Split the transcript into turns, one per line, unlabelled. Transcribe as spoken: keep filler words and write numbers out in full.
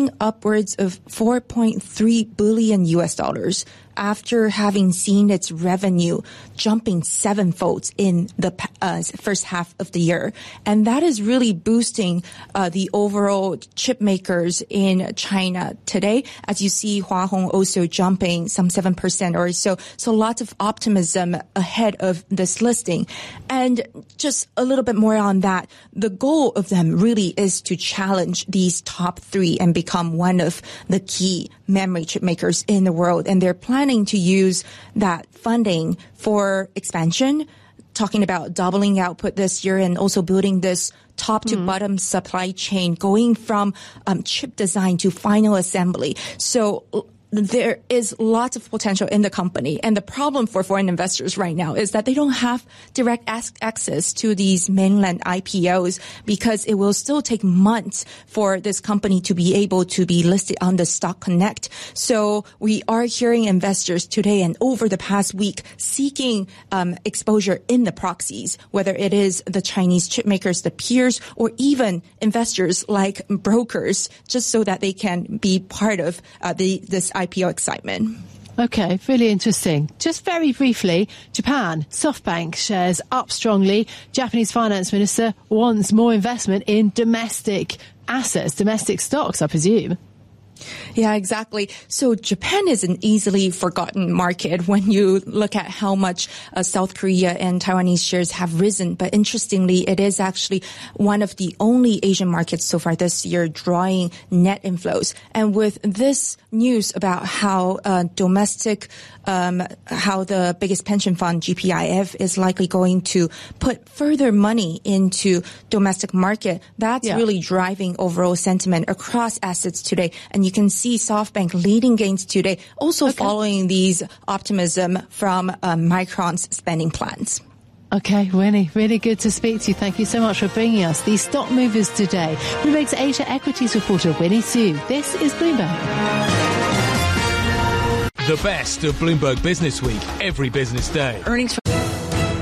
reporting upwards of four point three billion U S dollars after having seen its revenue jumping sevenfold in the uh, first half of the year. And that is really boosting uh, the overall chip makers in China today. As you see, Hua Hong also jumping some seven percent or so. So lots of optimism ahead of this listing. And just a little bit more on that, the goal of them really is to challenge these top three and become one of the key memory chip makers in the world. And they're planning to use that funding for expansion, talking about doubling output this year and also building this top to mm. bottom supply chain, going from um, chip design to final assembly. So there is lots of potential in the company. And the problem for foreign investors right now is that they don't have direct access to these mainland I P Os because it will still take months for this company to be able to be listed on the Stock Connect. So we are hearing investors today and over the past week seeking um, exposure in the proxies, whether it is the Chinese chip makers, the peers, or even investors like brokers, just so that they can be part of uh, the this I P O excitement.
Okay, really interesting. Just very briefly, Japan, SoftBank shares up strongly. Japanese finance minister wants more investment in domestic assets, domestic stocks, I presume.
Yeah, exactly. So Japan is an easily forgotten market when you look at how much uh, South Korea and Taiwanese shares have risen. But interestingly, it is actually one of the only Asian markets so far this year drawing net inflows. And with this news about how uh, domestic, um, how the biggest pension fund, G P I F, is likely going to put further money into domestic market, that's yeah. really driving overall sentiment across assets today. And you can see SoftBank leading gains today, also okay. following these optimism from uh, Micron's spending plans.
Okay, Winnie, really good to speak to you. Thank you so much for bringing us these stock movers today. Bloomberg's Asia Equities reporter, Winnie Su. This is Bloomberg.
The best of Bloomberg Business Week every business day.
Earnings